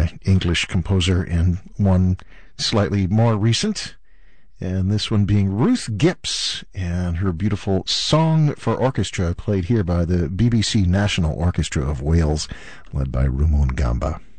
English composer, and one slightly more recent, and this one being Ruth Gipps and her beautiful Song for Orchestra, played here by the BBC National Orchestra of Wales, led by Rumon Gamba.